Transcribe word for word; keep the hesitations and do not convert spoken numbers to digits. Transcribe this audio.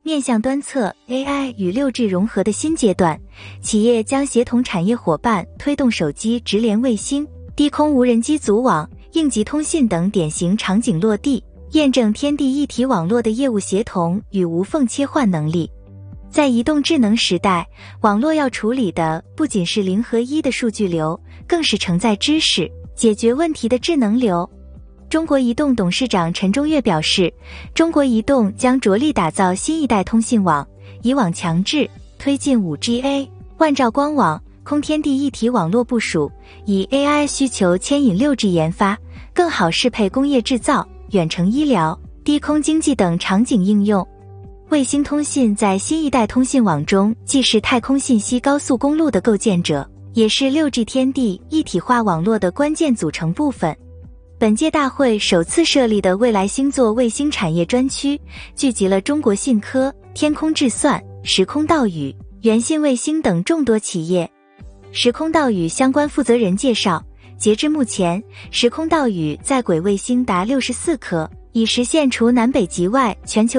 面向端侧 A I 与 六 G 融合的新阶段，企业将协同产业伙伴推动手机直连卫星、低空无人机组网、应急通信等典型场景落地，验证天地一体网络的业务协同与无缝切换能力。在移动智能时代，网络要处理的不仅是零和一的数据流，更是承载知识、解决问题的智能流。中国移动董事长陈中岳表示，中国移动将着力打造新一代通信网，以网强治，推进 五 G A、万兆光网、空天地一体网络部署，以 A I 需求牵引 六 G 研发，更好适配工业制造、远程医疗、低空经济等场景应用。卫星通信在新一代通信网中既是太空信息高速公路的构建者，也是 六 G 天地一体化网络的关键组成部分。本届大会首次设立的未来星座卫星产业专区，聚集了中国信科、天空智算、时空道宇、源信卫星等众多企业。时空道宇相关负责人介绍，截至目前，时空道宇在轨卫星达六十四颗，已实现除南北极外全球